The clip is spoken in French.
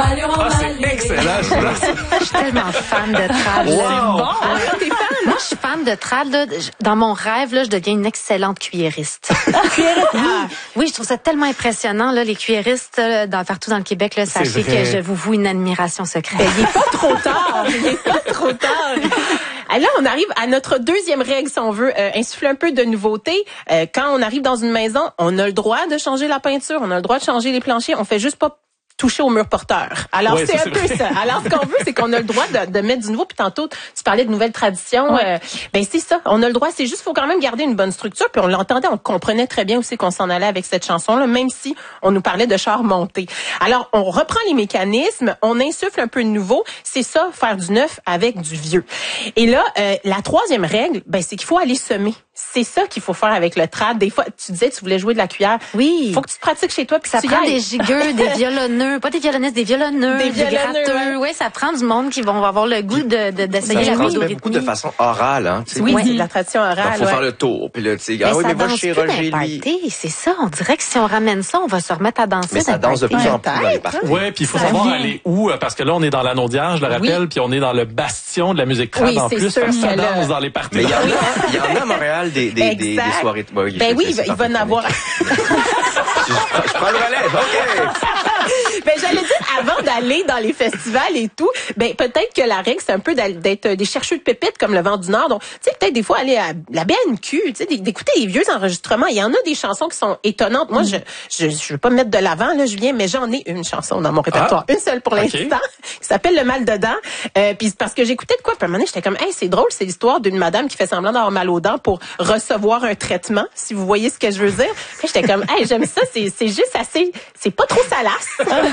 c'est excellent. Je suis tellement fan de trad. Wow. Bon, t'es fan? Moi, je suis fan de trad. Là. Dans mon rêve, là, je deviens une excellente cuillériste. Oui, je trouve ça tellement impressionnant. Là, les cuilléristes partout dans le Québec, là, sachez que je vous voue une admiration secrète. Il n'est pas trop tard. Il n'est pas trop tard. Alors, on arrive à notre deuxième règle, si on veut insuffler un peu de nouveauté. Quand on arrive dans une maison, on a le droit de changer la peinture, on a le droit de changer les planchers. On fait juste pas toucher au mur porteur. Alors, ouais, c'est un peu ça. Alors, ce qu'on veut, c'est qu'on a le droit de mettre du nouveau. Puis tantôt, tu parlais de nouvelles traditions. Ouais. Ben, c'est ça. On a le droit. C'est juste, faut quand même garder une bonne structure. Puis on l'entendait, on comprenait très bien aussi qu'on s'en allait avec cette chanson-là, même si on nous parlait de char monté. Alors, on reprend les mécanismes, on insuffle un peu de nouveau. C'est ça, faire du neuf avec du vieux. Et là, la troisième règle, ben, c'est qu'il faut aller semer. C'est ça qu'il faut faire avec le trad. Des fois, tu disais, tu voulais jouer de la cuillère. Oui. Faut que tu te pratiques chez toi. Puis Ça tu y prend ailles. des gigueux, des violonneux, pas des violonnistes, des violonneux, Des des violonneux, gratteux. Oui, ça prend du monde qui vont avoir le goût d'essayer Ça la se transmet rideaurythmie. beaucoup de façon orale, hein. Tu sais. Oui, Ouais. c'est de la tradition orale. Il faut ouais. faire le tour, puis là, tu sais, Mais oui, ça mais va danse chez plus Roger, d'un lui. party, c'est ça. On dirait que si on ramène ça, on va se remettre à danser. Mais ça d'un danse de party. plus en plus dans les parties. Ouais, puis il faut Ça savoir vient. aller où, parce que là, on est dans l'Anaudière, je le rappelle, puis on est dans le bastion de la musique trad Oui, en c'est plus. sûr Fait que ça que là- danse dans les parties. Mais il y en a à Montréal des Exact. soirées. Ouais, Ben oui, il va en avoir. Je prends le relais, OK. Ben j'allais dire avant d'aller dans les festivals et tout, ben peut-être que la règle c'est un peu d'être des chercheurs de pépites comme le Vent du Nord. Donc tu sais peut-être des fois aller à la BNQ, tu sais d'écouter les vieux enregistrements. Il y en a des chansons qui sont étonnantes. Moi je veux pas me mettre de l'avant là, Julien, mais j'en ai une chanson dans mon répertoire, une seule pour l'instant, qui s'appelle Le Mal dedans. Puis parce que j'écoutais de quoi, puis à un moment donné, j'étais comme hey, c'est drôle, c'est l'histoire d'une madame qui fait semblant d'avoir mal aux dents pour recevoir un traitement, si vous voyez ce que je veux dire. Puis j'étais comme hey, j'aime ça, c'est juste assez, c'est pas trop salace.